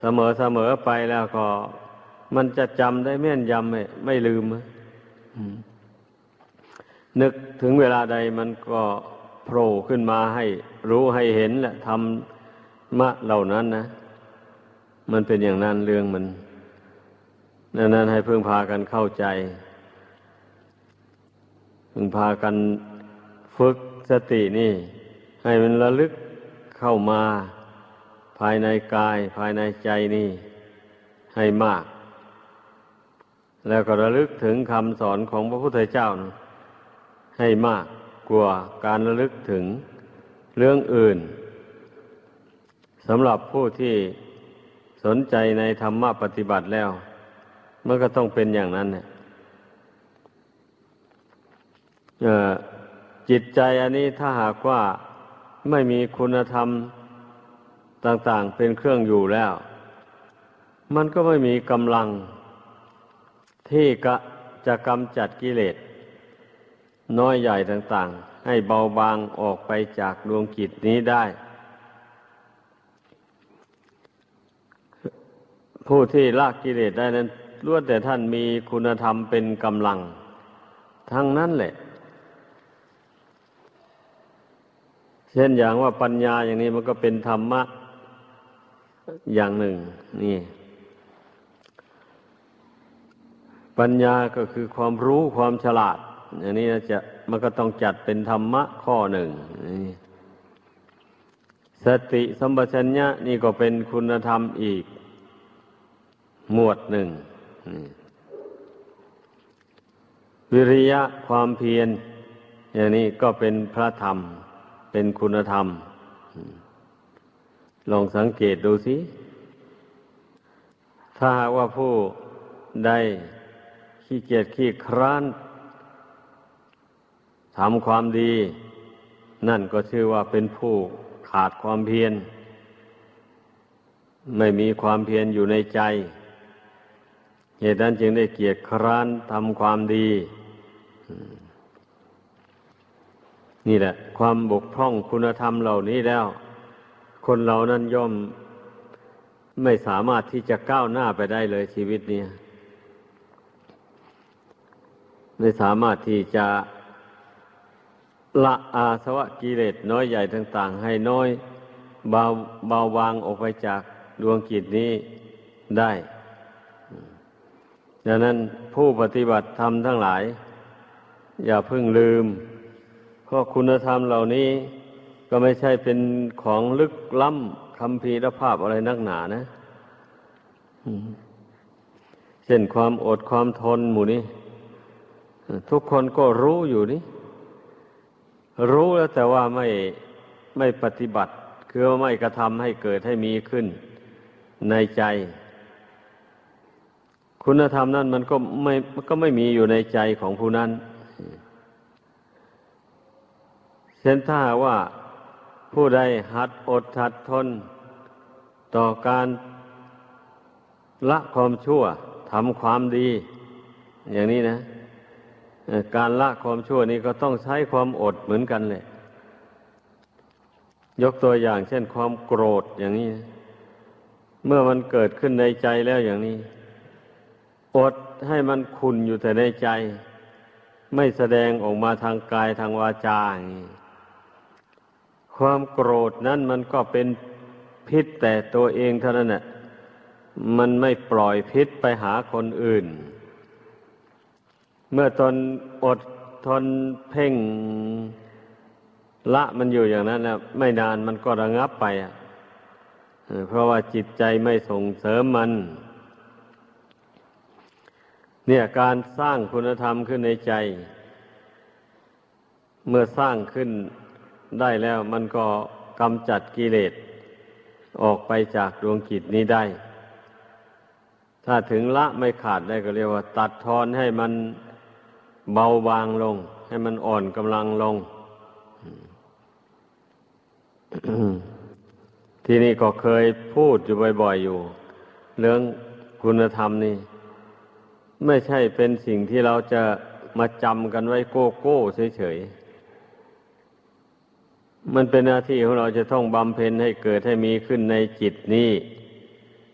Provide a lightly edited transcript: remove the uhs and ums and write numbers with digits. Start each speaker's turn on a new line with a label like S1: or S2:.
S1: เสมอเสมอไปแล้วก็มันจะจำได้แม่นยำไม่ลืมนึกถึงเวลาใดมันก็โผล่ขึ้นมาให้รู้ให้เห็นแหละธรรมะเหล่านั้นนะมันเป็นอย่างนั้นเรื่องมันดังนั้นให้พึ่งพากันเข้าใจพึ่งพากันฝึกสตินี่ให้มันระลึกเข้ามาภายในกายภายในใจนี่ให้มากแล้วก็ระลึกถึงคำสอนของพระพุทธเจ้านะให้มากกว่าการระลึกถึงเรื่องอื่นสำหรับผู้ที่สนใจในธรรมะปฏิบัติแล้วมันก็ต้องเป็นอย่างนั้นเนี่ยจิตใจอันนี้ถ้าหากว่าไม่มีคุณธรรมต่างๆเป็นเครื่องอยู่แล้วมันก็ไม่มีกำลังที่จะกำจัดกิเลสน้อยใหญ่ต่างๆให้เบาบางออกไปจากดวงจิตนี้ได้ผู้ที่ละกิเลสได้นั้นล้วนแต่ท่านมีคุณธรรมเป็นกำลังทั้งนั้นแหละเช่นอย่างว่าปัญญาอย่างนี้มันก็เป็นธรรมะอย่างหนึ่งนี่ปัญญาก็คือความรู้ความฉลาดอย่างนี้มันก็ต้องจัดเป็นธรรมะข้อหนึ่งนี่สติสัมปชัญญะนี่ก็เป็นคุณธรรมอีกหมวดหนึ่งวิริยะความเพียรอย่างนี้ก็เป็นพระธรรมเป็นคุณธรรมลองสังเกตดูสิถ้าหากว่าผู้ใดขี้เกียจขี้คร้านทำความดีนั่นก็ชื่อว่าเป็นผู้ขาดความเพียรไม่มีความเพียรอยู่ในใจเหตุนั้นจึงได้เกียจคร้านทำความดีนี่แหละความบกพร่องคุณธรรมเหล่านี้แล้วคนเรานั้นย่อมไม่สามารถที่จะก้าวหน้าไปได้เลยชีวิตนี้ไม่สามารถที่จะละอาสวะกิเลสน้อยใหญ่ต่างๆให้น้อยเบาบางออกไปจากดวงจิตนี้ได้ดังนั้นผู้ปฏิบัติธรรมทั้งหลายอย่าเพิ่งลืมเพราะคุณธรรมเหล่านี้ก็ไม่ใช่เป็นของลึกล้ำคัมภีรภาพอะไรนักหนานะเช่นความอดความทนหมู่นี้ทุกคนก็รู้อยู่นี่รู้แล้วแต่ว่าไม่ปฏิบัติคือว่าไม่กระทำให้เกิดให้มีขึ้นในใจคุณธรรมนั้นมันก็ไม่มีอยู่ในใจของผู้นั้นเช่นถ้าว่าผู้ใดหัดอดหัดทนต่อการละความชั่วทำความดีอย่างนี้นะการละความชั่วนี้ก็ต้องใช้ความอดเหมือนกันเลยยกตัวอย่างเช่นความโกรธอย่างนี้เมื่อมันเกิดขึ้นในใจแล้วอย่างนี้อดให้มันขุ่นอยู่แต่ในใจไม่แสดงออกมาทางกายทางวาจาอย่างนี้ความโกรธนั้นมันก็เป็นพิษแต่ตัวเองเท่านั้นแหละมันไม่ปล่อยพิษไปหาคนอื่นเมื่อตนอดทนเพ่งละมันอยู่อย่างนั้นแล้วไม่นานมันก็ระงับไปเพราะว่าจิตใจไม่ส่งเสริมมันเนี่ยการสร้างคุณธรรมขึ้นในใจเมื่อสร้างขึ้นได้แล้วมันก็กำจัดกิเลสออกไปจากดวงจิตนี้ได้ถ้าถึงละไม่ขาดได้ก็เรียกว่าตัดทอนให้มันเบาบางลงให้มันอ่อนกำลังลง ที่นี่ก็เคยพูดอยู่บ่อยๆอยู่เรื่องคุณธรรมนี่ไม่ใช่เป็นสิ่งที่เราจะมาจำกันไว้โก้โก้เฉยๆมันเป็นหน้าที่ของเราจะต้องบำเพ็ญให้เกิดให้มีขึ้นในจิตนี้